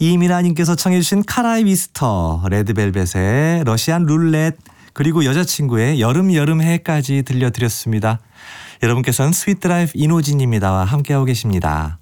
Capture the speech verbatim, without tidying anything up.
이민아님께서 청해 주신 카라이 미스터, 레드벨벳의 러시안 룰렛, 그리고 여자친구의 여름 여름해까지 들려드렸습니다. 여러분께서는 스윗드라이브 이노진입니다와 함께하고 계십니다.